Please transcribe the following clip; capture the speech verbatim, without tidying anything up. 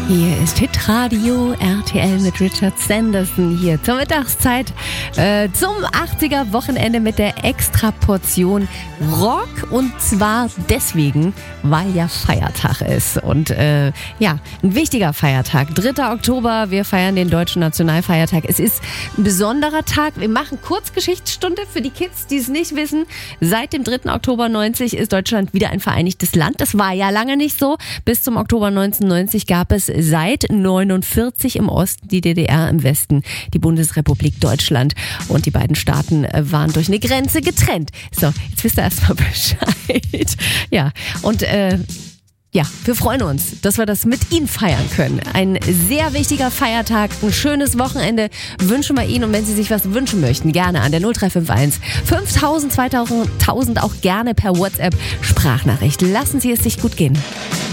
Hier ist Hitradio R T L mit Richard Sanderson hier zur Mittagszeit äh, zum achtziger-Wochenende mit der Extraportion Rock, und zwar deswegen, weil ja Feiertag ist und äh, ja, ein wichtiger Feiertag, dritter Oktober, wir feiern den deutschen Nationalfeiertag. Es ist ein besonderer Tag, wir machen Kurzgeschichtsstunde für die Kids, die es nicht wissen. Seit dem dritten Oktober neunzig ist Deutschland wieder ein vereinigtes Land, das war ja lange nicht so. Bis zum Oktober neunzehnhundertneunzig gab es seit neunundvierzig im Osten die D D R, im Westen die Bundesrepublik Deutschland, und die beiden Staaten waren durch eine Grenze getrennt. So, jetzt wisst ihr erstmal Bescheid. Ja, und äh, ja, wir freuen uns, dass wir das mit Ihnen feiern können. Ein sehr wichtiger Feiertag, ein schönes Wochenende wünschen wir Ihnen, und wenn Sie sich was wünschen möchten, gerne an der null drei fünf eins fünftausend, zweitausend auch gerne per WhatsApp Sprachnachricht. Lassen Sie es sich gut gehen.